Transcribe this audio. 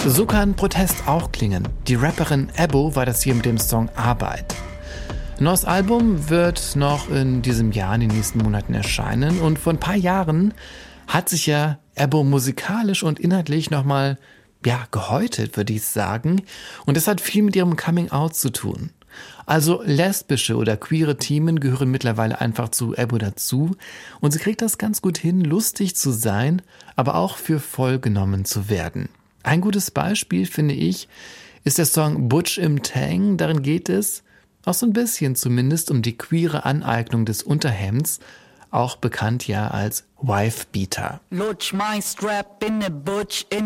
So kann Protest auch klingen. Die Rapperin Ebo war das hier mit dem Song Arbeit. Ein neues Album wird noch in diesem Jahr, in den nächsten Monaten erscheinen. Und vor ein paar Jahren hat sich ja Ebo musikalisch und inhaltlich nochmal, gehäutet, würde ich sagen. Und das hat viel mit ihrem Coming-out zu tun. Also lesbische oder queere Themen gehören mittlerweile einfach zu Ebo dazu. Und sie kriegt das ganz gut hin, lustig zu sein, aber auch für voll genommen zu werden. Ein gutes Beispiel, finde ich, ist der Song Butch im Tang. Darin geht es, auch so ein bisschen zumindest, um die queere Aneignung des Unterhemds, auch bekannt ja als Wife-Beater. Lutsch mein Strap in ne Butch in